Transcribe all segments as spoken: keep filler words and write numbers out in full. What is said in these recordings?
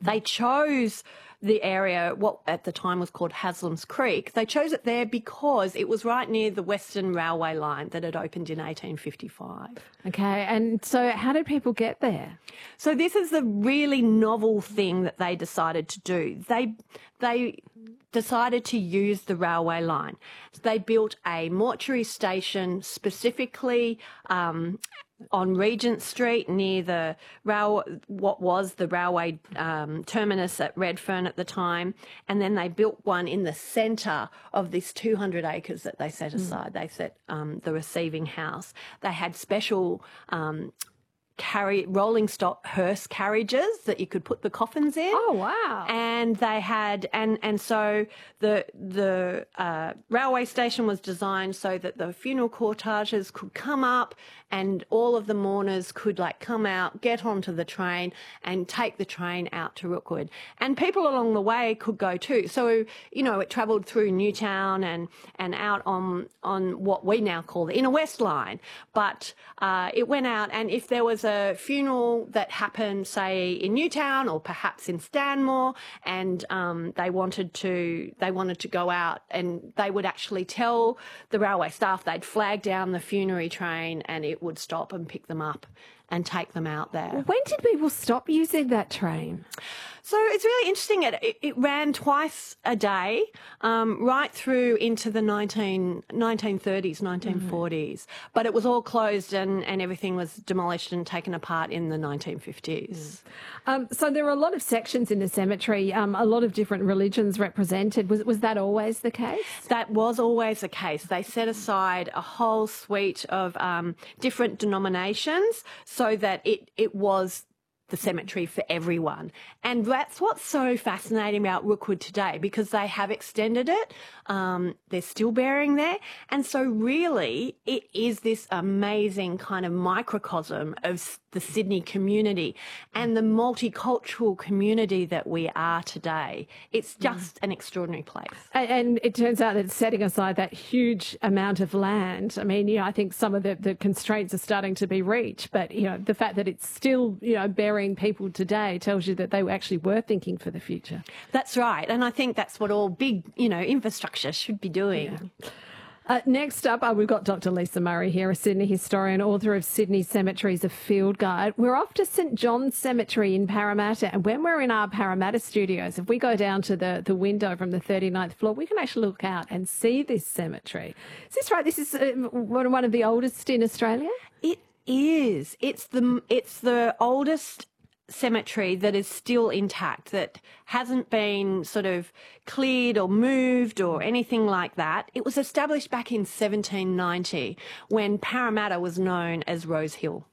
They chose the area, what at the time was called Haslam's Creek. They chose it there because it was right near the Western Railway line that had opened in eighteen fifty-five. Okay, and so how did people get there? So this is the really novel thing that they decided to do. They they decided to use the railway line. They built a mortuary station specifically um, on Regent Street near the rail, what was the railway um, terminus at Redfern at the time, and then they built one in the centre of this two hundred acres that they set aside. Mm. They set um, the receiving house. They had special um, carry rolling stock hearse carriages that you could put the coffins in. Oh wow! And they had and and so the the uh, railway station was designed so that the funeral cortèges could come up and all of the mourners could like come out, get onto the train and take the train out to Rookwood. And people along the way could go too. So, you know, it travelled through Newtown and, and out on on what we now call the Inner West Line. But uh, it went out, and if there was a funeral that happened, say, in Newtown or perhaps in Stanmore, and um, they wanted to they wanted to go out, and they would actually tell the railway staff, they'd flag down the funerary train and it would stop and pick them up and take them out there. When did people stop using that train? So it's really interesting. It, it, it ran twice a day, um, right through into the nineteen, nineteen thirties, nineteen forties. Mm. But it was all closed and, and everything was demolished and taken apart in the nineteen fifties. Mm. Um, so there were a lot of sections in the cemetery, um, a lot of different religions represented. Was, was that always the case? That was always the case. They set aside a whole suite of um, different denominations so that it, it was the cemetery for everyone. And that's what's so fascinating about Rookwood today, because they have extended it. Um, they're still burying there. And so really it is this amazing kind of microcosm of the Sydney community and the multicultural community that we are today. It's just mm. an extraordinary place. And, and it turns out that setting aside that huge amount of land, I mean, you know, I think some of the, the constraints are starting to be reached, but, you know, the fact that it's still, you know, burying people today tells you that they actually were thinking for the future. That's right. And I think that's what all big, you know, infrastructure should be doing. Yeah. Uh, next up, uh, we've got Doctor Lisa Murray here, a Sydney historian, author of Sydney Cemeteries, a Field Guide. We're off to St John's Cemetery in Parramatta, and when we're in our Parramatta studios, if we go down to the, the window from the thirty-ninth floor, we can actually look out and see this cemetery. Is this right? This is uh, one of the oldest in Australia? It is. It's the it's the oldest cemetery that is still intact, that hasn't been sort of cleared or moved or anything like that. It was established back in seventeen ninety when Parramatta was known as Rose Hill.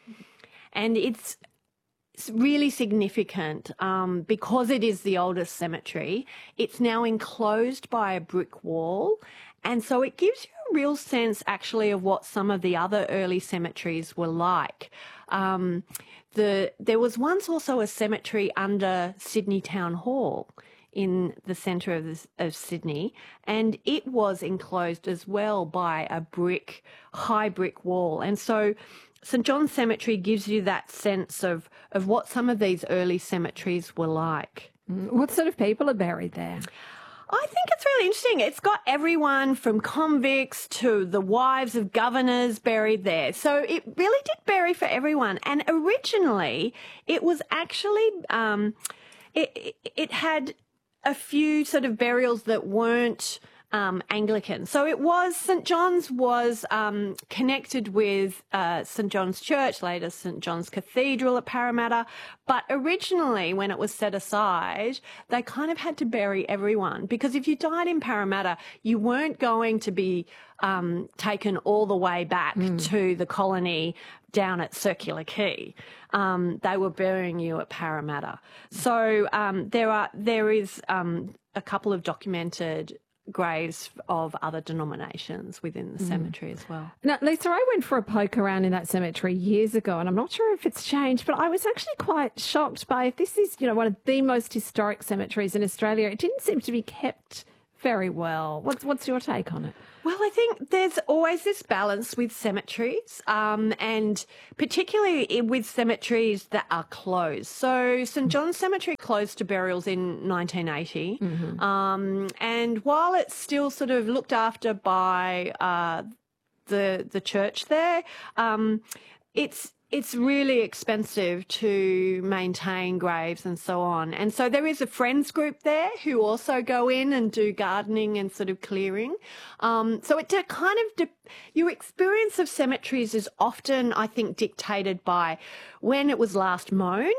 And it's It's really significant um, because it is the oldest cemetery. It's now enclosed by a brick wall, and so it gives you a real sense actually of what some of the other early cemeteries were like. Um, the there was once also a cemetery under Sydney Town Hall in the centre of, this, of Sydney, and it was enclosed as well by a brick, high brick wall. And so St John's Cemetery gives you that sense of, of what some of these early cemeteries were like. What sort of people are buried there? I think it's really interesting. It's got everyone from convicts to the wives of governors buried there. So it really did bury for everyone. And originally it was actually, um, it, it, it had a few sort of burials that weren't Um, Anglican. So it was, St John's was um, connected with uh, St John's Church, later St John's Cathedral at Parramatta. But originally, when it was set aside, they kind of had to bury everyone, because if you died in Parramatta, you weren't going to be um, taken all the way back mm. to the colony down at Circular Quay. Um, they were burying you at Parramatta. So um, there are there is um, a couple of documented graves of other denominations within the mm. cemetery as well. Now, Lisa, I went for a poke around in that cemetery years ago, and I'm not sure if it's changed, but I was actually quite shocked by, if this is, you know, one of the most historic cemeteries in Australia, it didn't seem to be kept very well. What's what's your take on it? Well, I think there's always this balance with cemeteries, um, and particularly with cemeteries that are closed. So St John's Cemetery closed to burials in nineteen eighty, mm-hmm. um, and while it's still sort of looked after by uh, the the church there, um, it's it's really expensive to maintain graves and so on. And so there is a friends group there who also go in and do gardening and sort of clearing. Um, so it kind of, de- your experience of cemeteries is often, I think, dictated by when it was last mown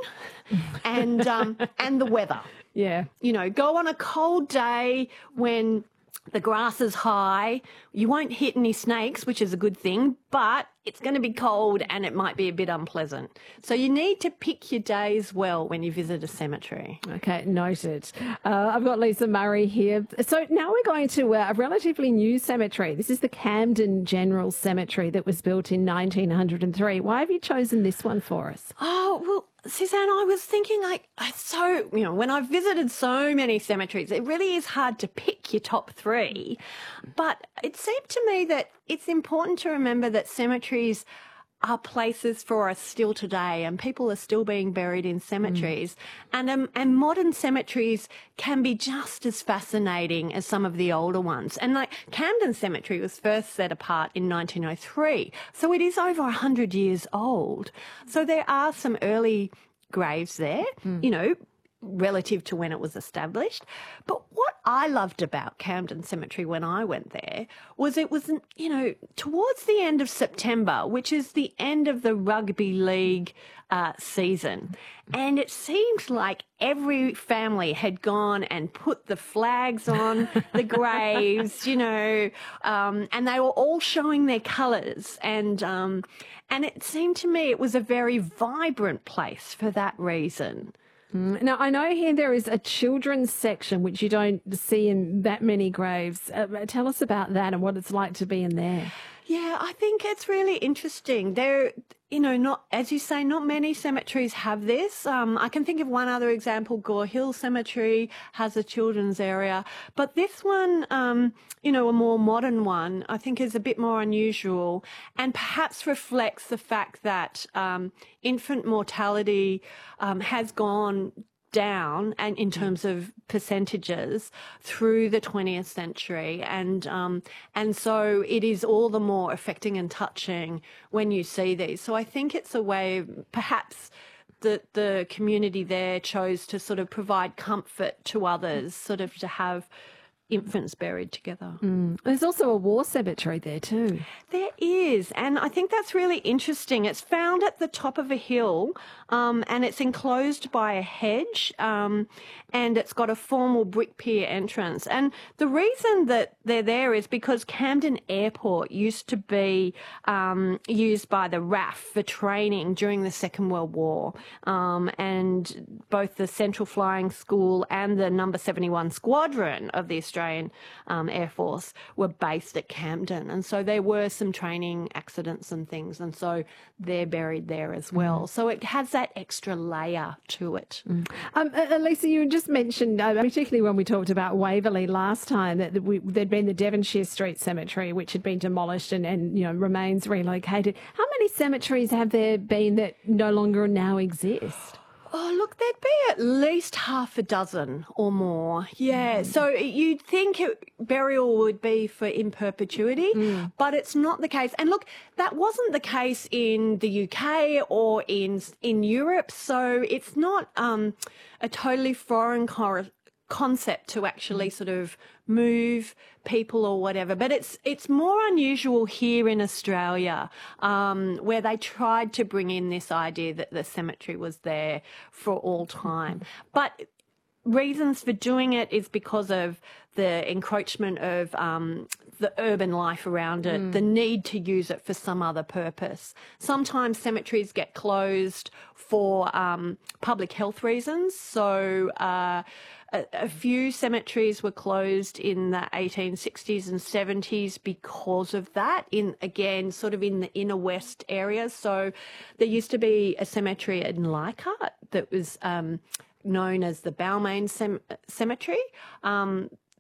and, um, and the weather. Yeah. You know, go on a cold day when the grass is high, you won't hit any snakes, which is a good thing, but it's going to be cold and it might be a bit unpleasant. So you need to pick your days well when you visit a cemetery. Okay, noted. Uh, I've got Lisa Murray here. So now we're going to uh, a relatively new cemetery. This is the Camden General Cemetery that was built in nineteen oh three. Why have you chosen this one for us? Oh, well, Suzanne, I was thinking, like, so, you know, when I've visited so many cemeteries, it really is hard to pick your top three. But it seemed to me that it's important to remember that cemeteries are places for us still today, and people are still being buried in cemeteries. Mm. And um, and modern cemeteries can be just as fascinating as some of the older ones. And like Camden Cemetery was first set apart in nineteen oh three, so it is over one hundred years old. So there are some early graves there, mm. you know, relative to when it was established. But what I loved about Camden Cemetery when I went there was it was, you know, towards the end of September, which is the end of the rugby league uh, season. And it seemed like every family had gone and put the flags on the graves, you know, um, and they were all showing their colours. And, um, and it seemed to me it was a very vibrant place for that reason. Now, I know here there is a children's section, which you don't see in that many graves. Uh, tell us about that and what it's like to be in there. Yeah, I think it's really interesting. There, you know, not, as you say, not many cemeteries have this. Um, I can think of one other example. Gore Hill Cemetery has a children's area. But this one, um, you know, a more modern one, I think is a bit more unusual and perhaps reflects the fact that um, infant mortality um, has gone down and in terms of percentages through the twentieth century, and um, and so it is all the more affecting and touching when you see these. So I think it's a way, perhaps, that the community there chose to sort of provide comfort to others, sort of to have infants buried together. Mm. There's also a war cemetery there too. There is, and I think that's really interesting. It's found at the top of a hill, um, and it's enclosed by a hedge, um, and it's got a formal brick pier entrance. And the reason that they're there is because Camden Airport used to be um, used by the R A F for training during the Second World War, um, and both the Central Flying School and the Number seventy-one Squadron of the Australian um, Air Force were based at Camden, and so there were some training accidents and things, and so they're buried there as well. Mm. So it has that extra layer to it. Mm. Um, uh, Lisa, you just mentioned, uh, particularly when we talked about Waverley last time, that we, there'd been the Devonshire Street Cemetery, which had been demolished and, and you know remains relocated. How many cemeteries have there been that no longer now exist? Oh, look, there'd be at least half a dozen or more. Yeah. Mm. So you'd think it, burial would be for in perpetuity, mm. but it's not the case. And look, that wasn't the case in the U K or in in Europe. So it's not um, a totally foreign cor- concept to actually sort of move people or whatever, but it's it's more unusual here in Australia, um, where they tried to bring in this idea that the cemetery was there for all time. But reasons for doing it is because of the encroachment of um, the urban life around it, mm. the need to use it for some other purpose. Sometimes cemeteries get closed for um, public health reasons. So uh, a, a few cemeteries were closed in the eighteen sixties and seventies because of that, in again, sort of in the inner west area. So there used to be a cemetery in Leichhardt that was um, known as the Balmain Cem- Cemetery. Um,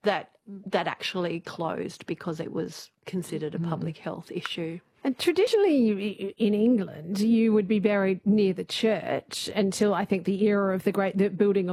that that actually closed because it was considered a public health issue. And traditionally in England, you would be buried near the church until I think the era of the great the building of